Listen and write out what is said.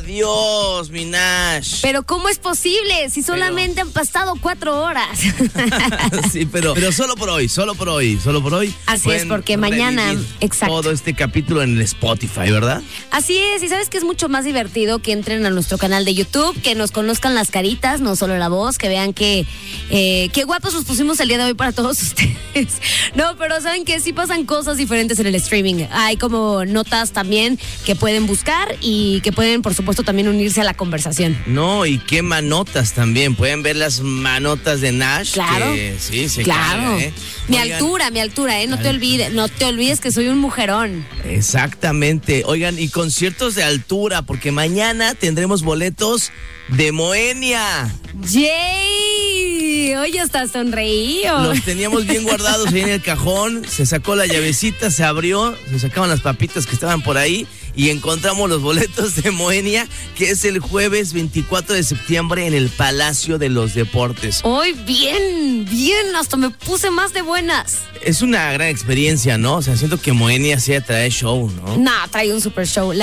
Dios, mi Nash. Pero ¿cómo es posible si solamente han pasado 4 horas? Sí, pero solo por hoy. Así es, porque mañana, exacto. Todo este capítulo en el Spotify, ¿verdad? Así es, y sabes que es mucho más divertido que entren a nuestro canal de YouTube, que nos conozcan las caritas, no solo la voz, que vean qué guapos nos pusimos el día de hoy para todos ustedes. No, pero saben que sí pasan cosas diferentes en el streaming. Hay como notas también que pueden buscar y que pueden, por supuesto, también unirse a la conversación. No, y qué manotas también. Pueden ver las manotas de Nash. Claro. Que, sí, se claro. cae, Mi altura, no te olvides que soy un mujerón. Exactamente. Oigan, y conciertos de altura, porque mañana tendremos boletos de ¡Yay! Oye, hasta sonreío. Los teníamos bien guardados ahí en el cajón. Se sacó la llavecita, se abrió, se sacaban las papitas que estaban por ahí y encontramos los boletos de Moenia, que es el jueves 24 de septiembre en el Palacio de los Deportes. Hoy bien, hasta me puse más de buenas. Es una gran experiencia, ¿no? O sea, siento que Moenia sí trae show, ¿no? Nah, trae un super show.